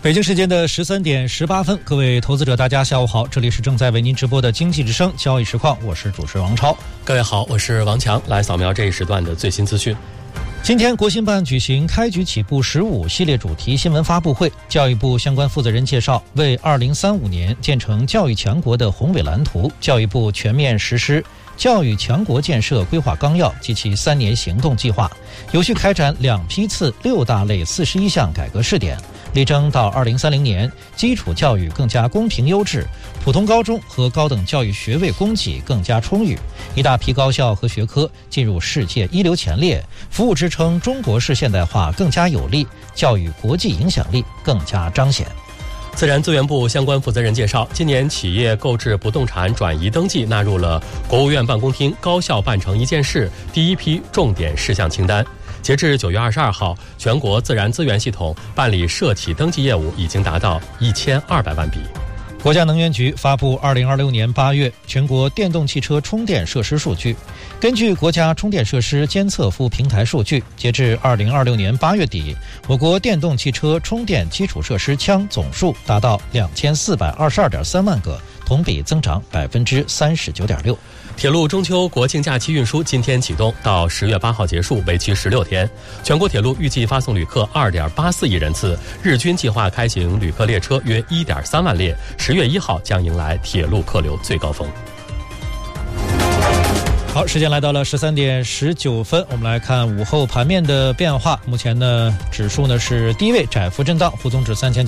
北京时间的13点18分，各位投资者大家下午好，这里是正在为您直播的经济之声交易实况，我是主持人王超。 各位好，我是王强，来扫描这一时段的最新资讯。 今天国新办举行开局起步15系列主题新闻发布会，教育部相关负责人介绍，为2035年建成教育强国的宏伟蓝图，教育部全面实施教育强国建设规划纲要及其3年行动计划，有序开展2批次6大类41项改革试点，力争到2030年基础教育更加公平优质，普通高中和高等教育学位供给更加充裕，一大批高校和学科进入世界一流前列，服务支撑中国式现代化更加有力，教育国际影响力更加彰显。 自然资源部相关负责人介绍，今年企业购置不动产转移登记纳入了国务院办公厅高效办成一件事第一批重点事项清单。截至9月22号，全国自然资源系统办理社企登记业务已经达到1200万笔。 国家能源局发布2026年8月全国电动汽车充电设施数据。根据国家充电设施监测服务平台数据，截至2026年8月底，我国电动汽车充电基础设施枪总数达到2422.3万个，同比增长39.6%。 铁路中秋国庆假期运输今天启动，到10月8号结束，为期16天。全国铁路预计发送旅客2.84亿人次，日均计划开行旅客列车约1.3万列。10月1号将迎来铁路客流最高峰。 好，时间来到了13点19分，我们来看午后盘面的变化。目前呢，指数呢是低位窄幅震荡，沪综指3900